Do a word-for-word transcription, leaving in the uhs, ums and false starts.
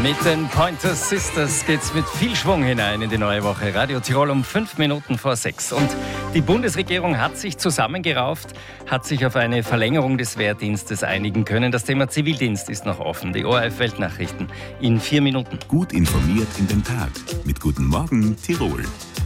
Mit den Pointer Sisters geht's mit viel Schwung hinein in die neue Woche. Radio Tirol um fünf Minuten vor sechs. Und die Bundesregierung hat sich zusammengerauft, hat sich auf eine Verlängerung des Wehrdienstes einigen können. Das Thema Zivildienst ist noch offen. Die O R F-Weltnachrichten in vier Minuten. Gut informiert in den Tag. Mit Guten Morgen Tirol.